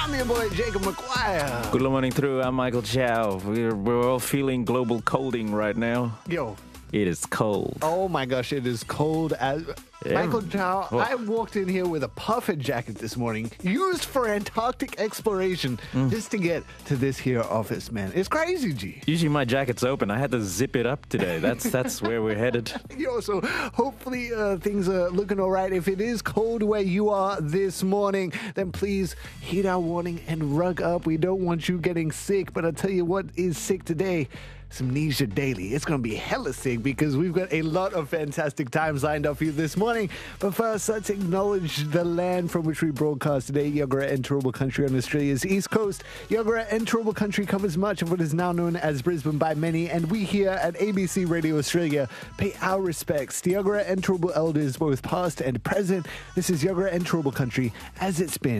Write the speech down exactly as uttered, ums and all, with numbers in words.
I'm your boy, Jacob McGuire. Good morning through. I'm Michael Chow. We're, we're all feeling global colding right now. Yo. It is cold. Oh my gosh, it is cold as... Yeah. Michael Chow, Well- I walked in here with a puffer jacket this morning, used for Antarctic exploration, Mm. just to get to this here office, man. It's crazy, G. Usually my jacket's open. I had to zip it up today. That's that's where we're headed. Yo, so hopefully uh, things are looking all right. If it is cold where you are this morning, then please heed our warning and rug up. We don't want you getting sick, but I'll tell you what is sick today. Amnesia Daily. It's going to be hella sick because we've got a lot of fantastic times lined up for you this morning. But first, let's acknowledge the land from which we broadcast today, Yugara and Turrbal Country on Australia's east coast. Yugara and Turrbal Country covers much of what is now known as Brisbane by many, and we here at A B C Radio Australia pay our respects to Yugara and Turrbal elders, both past and present. This is Yugara and Turrbal Country as it's been